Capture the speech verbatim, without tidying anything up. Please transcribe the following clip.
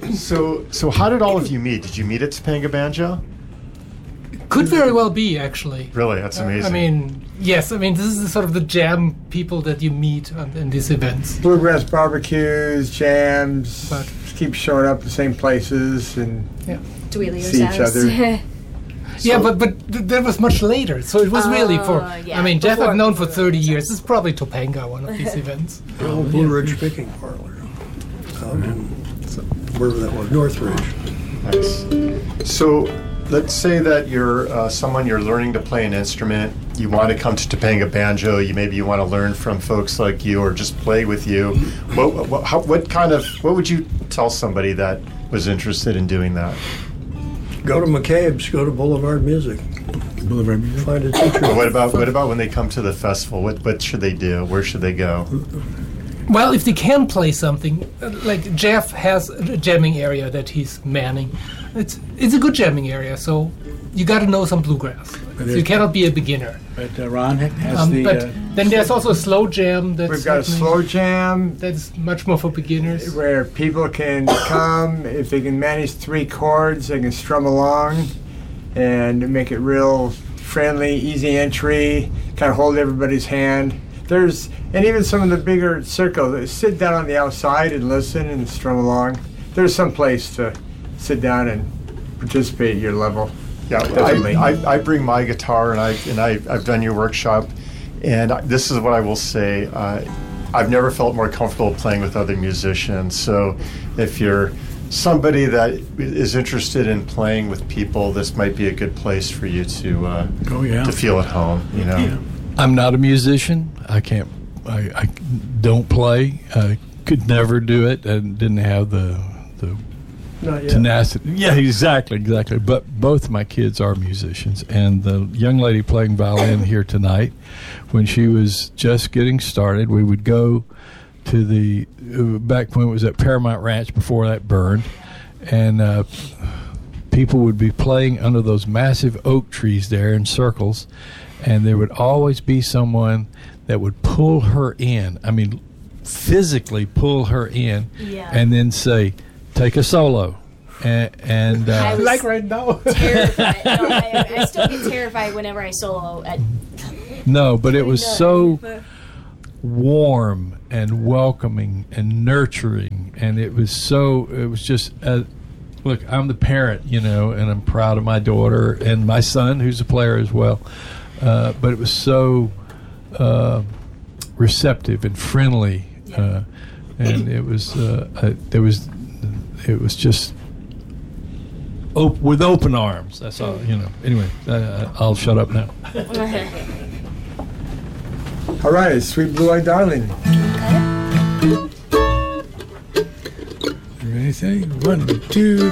So, so how did all of you meet? Did you meet at Topanga Banjo? Could very well be, actually. Really, that's amazing. Uh, I mean, yes. I mean, this is the sort of the jam people that you meet on, in these events. Bluegrass barbecues, jams, But- just keep showing up the same places and Yeah. Dwelier's see each house. other. Yeah, but but th- that was much later, so it was really for. Oh, yeah, I mean, Jeff before- I've known for before thirty Bluegrass years. It's probably Topanga, one of these events. The old Blue Ridge picking parlor out in wherever that was, Northridge. Nice. So, let's say that you're uh, someone you're learning to play an instrument. You want to come to Topanga Banjo. You maybe you want to learn from folks like you, or just play with you. What, what, how, what kind of what would you tell somebody that was interested in doing that? Go to McCabe's, go to Boulevard Music. Boulevard Music. Find a teacher. But what about what about when they come to the festival? What what should they do? Where should they go? Well, if they can play something, uh, like Jeff has a jamming area that he's manning. It's it's a good jamming area, so you got to know some bluegrass. So you cannot be a beginner. But uh, Ron has Um, the. but uh, then there's also a slow jam. That's We've got a happening. slow jam That's much more for beginners. where people can come. If they can manage three chords, they can strum along and make it real friendly, easy entry, kind of hold everybody's hand. There's, and even some of the bigger circles, sit down on the outside and listen and strum along. There's some place to sit down and participate at your level. Yeah, Definitely. I, I, I bring my guitar, and I and I I've done your workshop, and I, this is what I will say. Uh, I've never felt more comfortable playing with other musicians. So, if you're somebody that is interested in playing with people, this might be a good place for you to uh, Oh, yeah. to feel at home. You know. Yeah. I'm not a musician. I can't. I, I don't play. I could never do it. I didn't have the the Not yet. tenacity. Yeah, exactly, exactly. But both my kids are musicians, and the young lady playing violin here tonight, when she was just getting started, we would go to the uh, back when it was at Paramount Ranch before that burned, and uh, people would be playing under those massive oak trees there in circles, and there would always be someone that would pull her in. I mean, physically pull her in, Yeah. and then say, "Take a solo," and, and I uh, was Like right now. terrified. No, I, I still get terrified whenever I solo. At, no, but it was so warm and welcoming and nurturing, and it was so. It was just. Uh, look, I'm the parent, you know, and I'm proud of my daughter and my son, who's a player as well. Uh, but it was so uh, receptive and friendly, uh, and it was uh, uh, there was it was just op- with open arms. That's all, you know. Anyway, uh, I'll shut up now. All right, Sweet Blue Eyed Darling. Ready, say, one, two.